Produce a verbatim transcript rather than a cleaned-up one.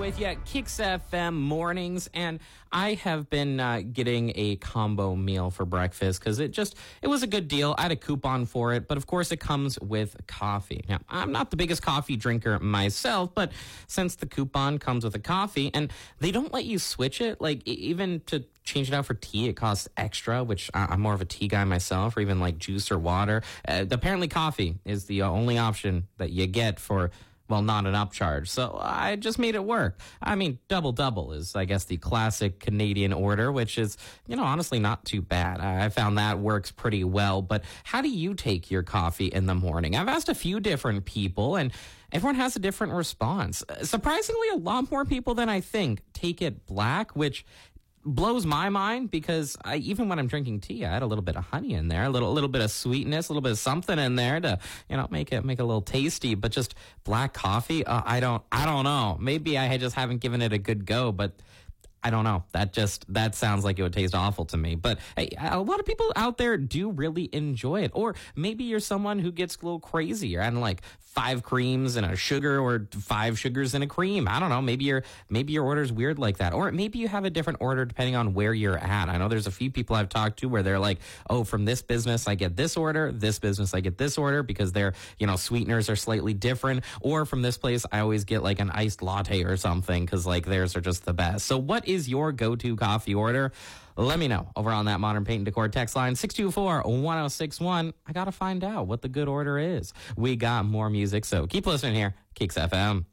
with you at Kicks F M mornings, and I have been uh, getting a combo meal for breakfast because it just, it was a good deal. I had a coupon for it, but of course it comes with coffee. Now, I'm not the biggest coffee drinker myself, but since the coupon comes with a coffee, and they don't let you switch it, like e- even to change it out for tea, it costs extra, which I- I'm more of a tea guy myself, or even like juice or water. Uh, apparently coffee is the only option that you get for, well, not an upcharge. So I just made it work. I mean, double double is, I guess, the classic Canadian order, which is, you know, honestly not too bad. I found that works pretty well. But how do you take your coffee in the morning? I've asked a few different people, and everyone has a different response. Surprisingly, a lot more people than I think take it black, which blows my mind because I, even when I'm drinking tea, I had a little bit of honey in there, a little, a little bit of sweetness, a little bit of something in there to, you know, make it, make it a little tasty. But just black coffee, uh, I don't, I don't know. Maybe I just haven't given it a good go, but I don't know. That just, that sounds like it would taste awful to me. But hey, a lot of people out there do really enjoy it. Or maybe you're someone who gets a little crazy. You're adding like five creams and a sugar, or five sugars and a cream. I don't know. Maybe your, maybe your order's weird like that. Or maybe you have a different order depending on where you're at. I know there's a few people I've talked to where they're like, oh, from this business I get this order, this business I get this order because their, you know, sweeteners are slightly different. Or from this place I always get like an iced latte or something because like theirs are just the best. So what is your go-to coffee order? Let me know over on that Modern Paint and Decor text line, six two four, one oh six one. I got to find out what the good order is. We got more music, so keep listening here. Kicks F M.